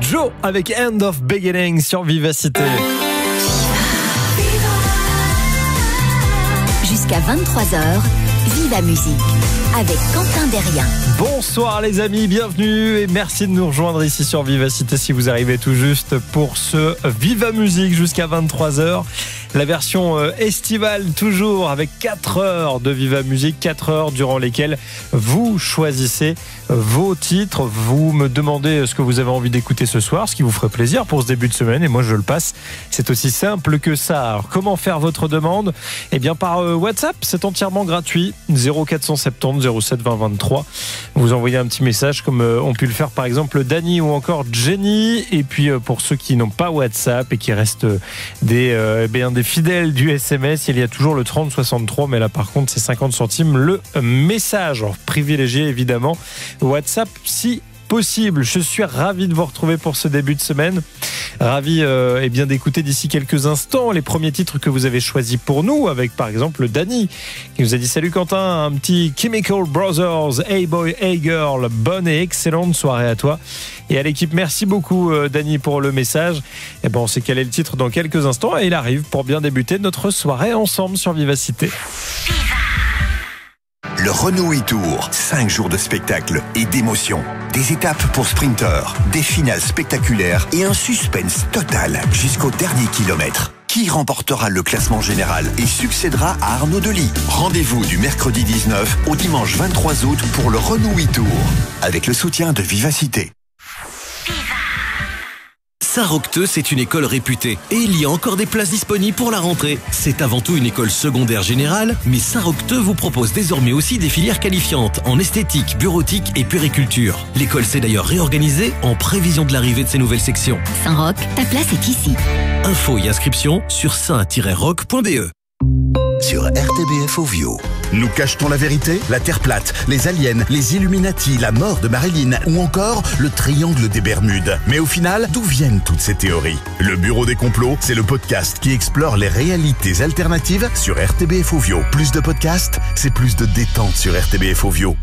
Joe avec End of Beginning sur Vivacité. Jusqu'à 23h, Viva Musique avec Quentin Derrien. Bonsoir les amis, bienvenue et merci de nous rejoindre ici sur Vivacité si vous arrivez tout juste pour ce Viva Musique jusqu'à 23h. La version estivale toujours avec 4 heures de Viva Musique, 4 heures durant lesquelles vous choisissez vos titres. Vous me demandez ce que vous avez envie d'écouter ce soir, ce qui vous ferait plaisir pour ce début de semaine et moi je le passe. C'est aussi simple que ça. Alors, comment faire votre demande ? Eh bien par WhatsApp, c'est entièrement gratuit. 0470 07 20 23. Vous envoyez un petit message comme ont pu le faire par exemple Dany ou encore Jenny. Et puis pour ceux qui n'ont pas WhatsApp et qui restent des fidèles du SMS, il y a toujours le 30 63, mais là par contre c'est 50 centimes le message. Alors, privilégiez évidemment WhatsApp si possible. Je suis ravi de vous retrouver pour ce début de semaine. Ravi d'écouter d'ici quelques instants les premiers titres que vous avez choisis pour nous, avec par exemple Dany qui nous a dit salut Quentin, un petit Chemical Brothers, Hey Boy, Hey Girl, bonne et excellente soirée à toi et à l'équipe. Merci beaucoup Dany pour le message. Et bon, on sait quel est le titre dans quelques instants et il arrive pour bien débuter notre soirée ensemble sur Vivacité. Le Renault e-Tour, 5 jours de spectacle et d'émotion. Des étapes pour sprinteurs, des finales spectaculaires et un suspense total jusqu'au dernier kilomètre. Qui remportera le classement général et succédera à Arnaud Delis ? Rendez-vous du mercredi 19 au dimanche 23 août pour le Renault e-Tour, avec le soutien de Vivacité. Saint-Roqueteux, c'est une école réputée et il y a encore des places disponibles pour la rentrée. C'est avant tout une école secondaire générale, mais Saint-Roqueteux vous propose désormais aussi des filières qualifiantes en esthétique, bureautique et puériculture. L'école s'est d'ailleurs réorganisée en prévision de l'arrivée de ces nouvelles sections. Saint-Roch, ta place est ici. Infos et inscriptions sur saint-roch.be. Sur RTBF Ovio. Nous cachetons la vérité, la Terre plate, les aliens, les Illuminati, la mort de Marilyn ou encore le triangle des Bermudes. Mais au final, d'où viennent toutes ces théories ? Le Bureau des complots, c'est le podcast qui explore les réalités alternatives sur RTBF Ovio. Plus de podcasts, c'est plus de détente sur RTBF Ovio.